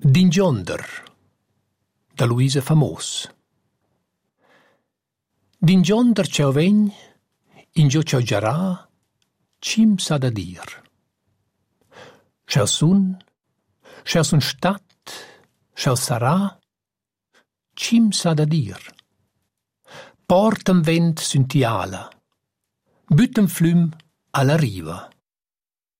D'ingionder da Luisa Famos. D'ingionder ciao vegn, in gio ciao giarà, cim s'ha da dir. Ciao sun stat, ciao sarà, cim s'ha da dir. Portam vent süntiala, bütem flüm alla riva.